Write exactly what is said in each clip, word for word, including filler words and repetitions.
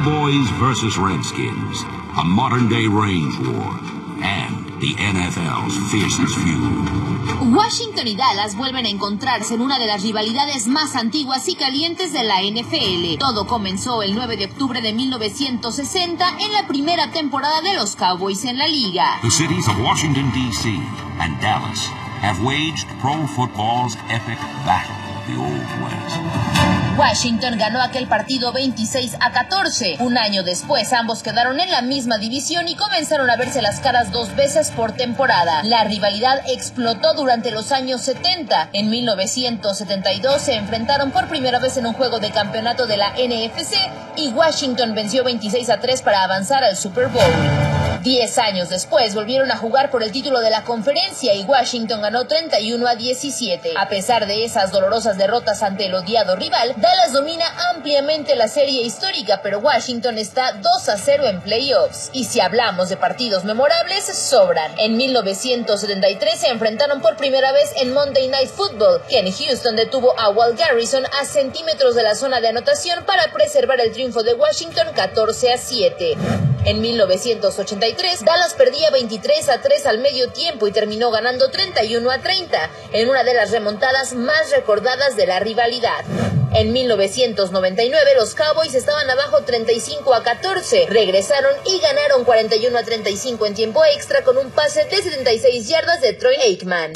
Cowboys versus Redskins, a modern-day range war, and the N F L's fiercest feud. Washington y Dallas vuelven a encontrarse en una de las rivalidades más antiguas y calientes de la N F L. Todo comenzó el nueve de octubre de mil novecientos sesenta en la primera temporada de los Cowboys en la liga. The cities of Washington, D C and Dallas have waged pro football's epic battle of the Old West. Washington ganó aquel partido veintiséis a catorce. Un año después, ambos quedaron en la misma división y comenzaron a verse las caras dos veces por temporada. La rivalidad explotó durante los años setenta. En mil novecientos setenta y dos se enfrentaron por primera vez en un juego de campeonato de la N F C y Washington venció veintiséis a tres para avanzar al Super Bowl. Diez años después volvieron a jugar por el título de la conferencia y Washington ganó treinta y uno a diecisiete. A pesar de esas dolorosas derrotas ante el odiado rival, Dallas domina ampliamente la serie histórica, pero Washington está dos a cero en playoffs. Y si hablamos de partidos memorables, sobran. En mil novecientos setenta y tres se enfrentaron por primera vez en Monday Night Football. Ken Houston detuvo a Walt Garrison a centímetros de la zona de anotación para preservar el triunfo de Washington catorce a siete. En mil novecientos ochenta y tres, Dallas perdía veintitrés a tres al medio tiempo y terminó ganando treinta y uno a treinta, en una de las remontadas más recordadas de la rivalidad. En mil novecientos noventa y nueve, los Cowboys estaban abajo treinta y cinco a catorce, regresaron y ganaron cuarenta y uno a treinta y cinco en tiempo extra con un pase de setenta y seis yardas de Troy Aikman.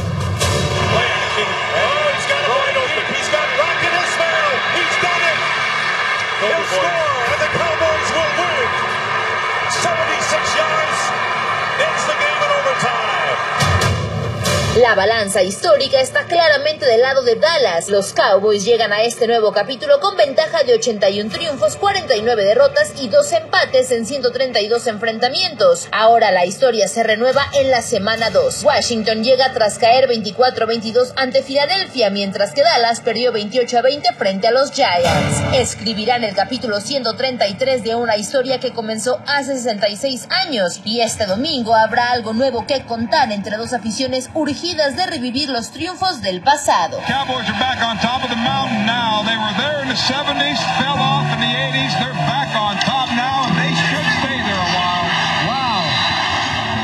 La balanza histórica está claramente del lado de Dallas. Los Cowboys llegan a este nuevo capítulo con ventaja de ochenta y uno triunfos, cuarenta y nueve derrotas y dos empates en ciento treinta y dos enfrentamientos. Ahora la historia se renueva en la semana dos. Washington llega tras caer veinticuatro a veintidós ante Filadelfia, mientras que Dallas perdió veintiocho a veinte frente a los Giants. Escribirán el capítulo ciento treinta y tres de una historia que comenzó hace sesenta y seis años, y este domingo habrá algo nuevo que contar entre dos aficiones urgidas de revivir los triunfos del pasado. Cowboys are back